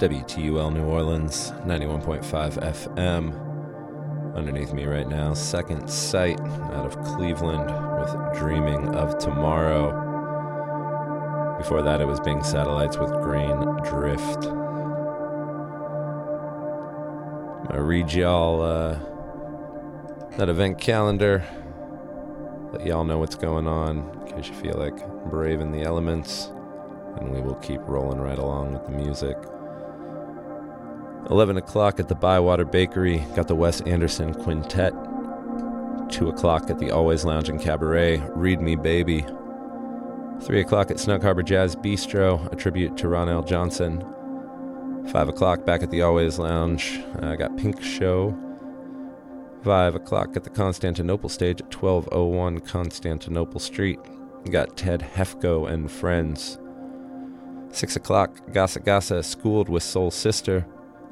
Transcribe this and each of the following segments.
WTUL New Orleans, 91.5 FM. Underneath me right now, Second Sight out of Cleveland with Dreaming of Tomorrow. Before that, it was Bing Satellites with Grain Drift. I'm going to read y'all that event calendar, let y'all know what's going on in case you feel like braving the elements, and we will keep rolling right along with the music. 11 o'clock at the Bywater Bakery, got the Wes Anderson Quintet. 2 o'clock at the Always Lounge and Cabaret, Read Me Baby. 3 o'clock at Snug Harbor Jazz Bistro, a tribute to Ronell Johnson. 5 o'clock back at the Always Lounge, I got Pink Show. 5 o'clock at the Constantinople stage at 1201 Constantinople Street, got Ted Hefko and Friends. 6 o'clock, Gasa Gasa, Schooled with Soul Sister.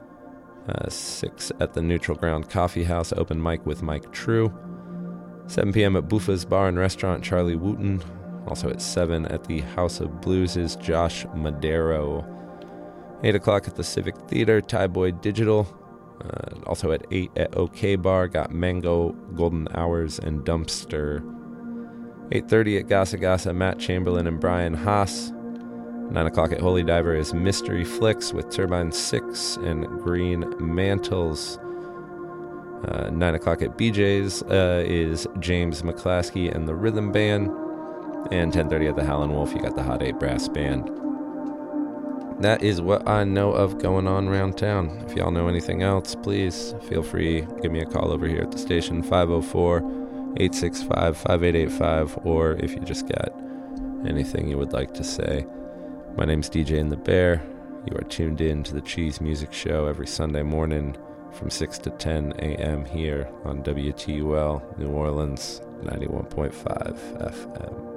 6 at the Neutral Ground Coffee House, open mic with Mike True. 7 p.m. at Buffa's Bar and Restaurant, Charlie Wooten. Also at 7 at the House of Blues' Josh Madero. 8 o'clock at the Civic Theater, Thai Boy Digital. Also at 8 at OK Bar, got Mango, Golden Hours, and Dumpster. 8:30 at Gasa Gasa, Matt Chamberlain and Brian Haas. 9 o'clock at Holy Diver is Mystery Flicks with Turbine 6 and Green Mantles. 9 o'clock at BJ's is James McClaskey and the Rhythm Band. And 10:30 at the Howlin' Wolf, you got the Hot 8 Brass Band. That is what I know of going on around town. If y'all know anything else, please feel free. Give me a call over here at the station, 504-865-5885, or if you just got anything you would like to say. My name's DJ and the Bear. You are tuned in to the Cheese Music Show every Sunday morning from 6 to 10 a.m. here on WTUL New Orleans, 91.5 FM.